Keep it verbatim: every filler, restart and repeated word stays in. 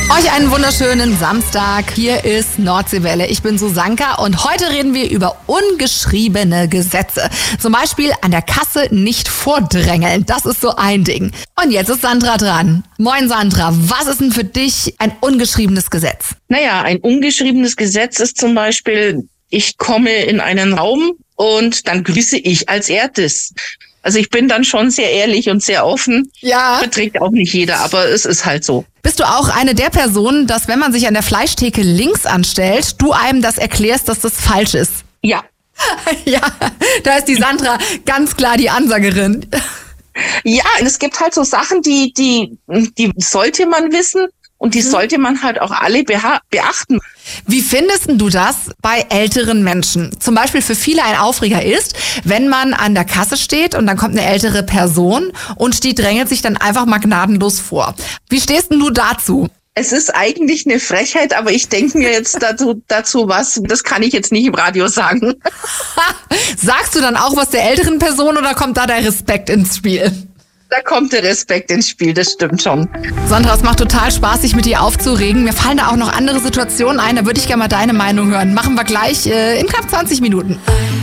Euch einen wunderschönen Samstag. Hier ist Nordseewelle. Ich bin Susanka und heute reden wir über ungeschriebene Gesetze. Zum Beispiel an der Kasse nicht vordrängeln. Das ist so ein Ding. Und jetzt ist Sandra dran. Moin Sandra, was ist denn für dich ein ungeschriebenes Gesetz? Naja, ein ungeschriebenes Gesetz ist zum Beispiel, ich komme in einen Raum und dann grüße ich als erstes. Also ich bin dann schon sehr ehrlich und sehr offen. Ja. Verträgt auch nicht jeder, aber es ist halt so. Bist du auch eine der Personen, dass wenn man sich an der Fleischtheke links anstellt, du einem das erklärst, dass das falsch ist? Ja. Ja, da ist die Sandra ganz klar die Ansagerin. Ja, es gibt halt so Sachen, die, die, die sollte man wissen und die sollte man halt auch alle beha- beachten. Wie findest du das bei älteren Menschen? Zum Beispiel für viele ein Aufreger ist, wenn man an der Kasse steht und dann kommt eine ältere Person und die drängelt sich dann einfach mal gnadenlos vor. Wie stehst denn du dazu? Es ist eigentlich eine Frechheit, aber ich denke mir jetzt dazu, dazu was, das kann ich jetzt nicht im Radio sagen. Sagst du dann auch was der älteren Person oder kommt da der Respekt ins Spiel? Da kommt der Respekt ins Spiel, das stimmt schon. Sandra, es macht total Spaß, sich mit dir aufzuregen. Mir fallen da auch noch andere Situationen ein, da würde ich gerne mal deine Meinung hören. Machen wir gleich äh, in knapp zwanzig Minuten.